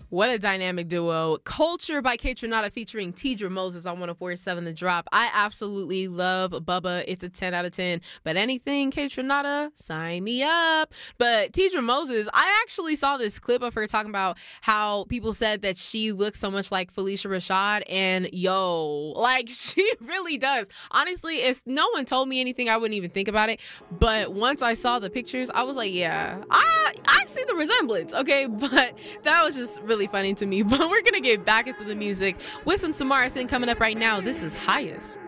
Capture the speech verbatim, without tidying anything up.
What a dynamic duo. Culture by Kaytranada featuring Tidra Moses on one oh four point seven The Drop. I absolutely love Bubba. It's a ten out of ten. But anything Kaytranada, sign me up. But Tidra Moses, I actually saw this clip of her talking about how people said that she looks so much like Phylicia Rashad. And yo, like she really does. Honestly, if no one told me anything, I wouldn't even think about it. But once I saw the pictures, I was like, yeah, I, I see the resemblance. Okay, but that was just really funny to me. But we're gonna get back into the music with some Samara Sin coming up right now. This is Highest.